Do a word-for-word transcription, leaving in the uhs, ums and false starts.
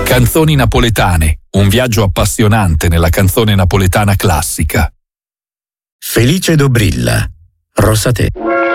Canzoni napoletane, un viaggio appassionante nella canzone napoletana classica. Felice Dobrilla, Rosatè.